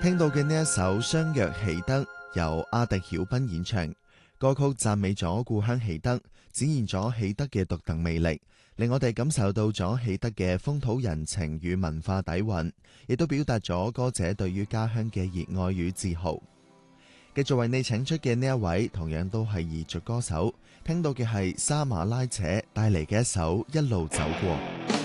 聽到嘅呢一首《相約喜德》，由阿迪曉斌演唱。歌曲讚美咗故鄉喜德，展現咗喜德嘅獨特魅力，令我哋感受到咗喜德嘅風土人情與文化底蘊，亦都表達咗歌者對於家鄉嘅熱愛與自豪。繼續為你請出嘅呢一位，同樣都係彝族歌手，聽到嘅係沙馬拉扯帶嚟嘅一首《一路走過》。